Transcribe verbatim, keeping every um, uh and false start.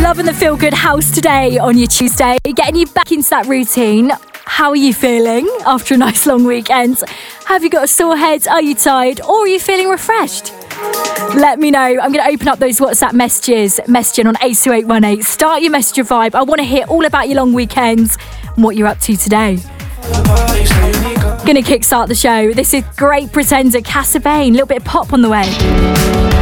Loving the feel good house today on your Tuesday, getting you back into that routine. How are you feeling after a nice long weekend? Have you got a sore head? Are you tired? Or are you feeling refreshed? Let me know. I'm going to open up those WhatsApp messages, messaging on eight two eight one eight. Start your messenger vibe. I want to hear all about your long weekends and what you're up to today. Going to kickstart the show. This is Great Pretender, Casa Bain. A little bit of pop on the way.